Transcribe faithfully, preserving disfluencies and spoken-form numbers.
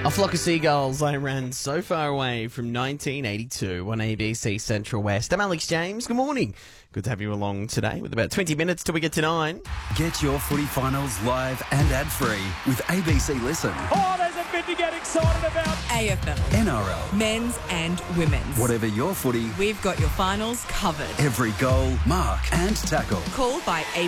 A flock of seagulls, I ran so far away from nineteen eighty-two on A B C Central West. I'm Alex James. Good morning. Good to have you along today with about twenty minutes till we get to nine. Get your footy finals live and ad-free with A B C Listen. Oh, there's a bit to get excited about. A F L, N R L, men's and women's. whatever your footy, We've got your finals covered. every goal, mark and tackle. Called by A